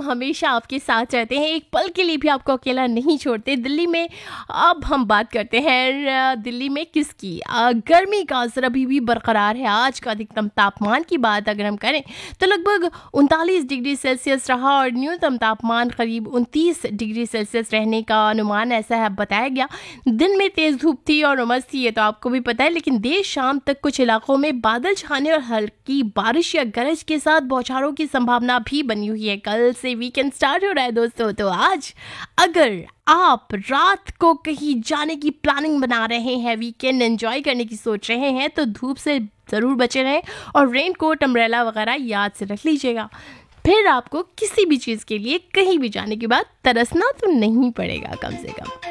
हमेशा आपके साथ रहते हैं, एक पल के लिए भी आपको अकेला नहीं छोड़ते। दिल्ली में अब हम बात करते हैं दिल्ली में किसकी? गर्मी का असर अभी भी बरकरार है। आज का अधिकतम तापमान की बात अगर हम करें तो लगभग 39 डिग्री सेल्सियस रहा और न्यूनतम तापमान करीब 29 डिग्री सेल्सियस रहने का अनुमान ऐसा है बताया गया। दिन में तेज धूप थी और उमस थी, ये तो आपको भी पता है, लेकिन देर शाम तक कुछ इलाकों में बादल छाने और हल्की बारिश या गरज के साथ बौछारों की संभावना भी बनी हुई है। कल से वीकेंड स्टार्ट हो रहा है दोस्तों, तो आज अगर आप रात को कहीं जाने की प्लानिंग बना रहे हैं, वीकेंड एंजॉय करने की सोच रहे हैं, तो धूप से ज़रूर बचे रहें और रेन कोट, अम्ब्रेला वगैरह याद से रख लीजिएगा। फिर आपको किसी भी चीज़ के लिए कहीं भी जाने के बाद तरसना तो नहीं पड़ेगा कम से कम।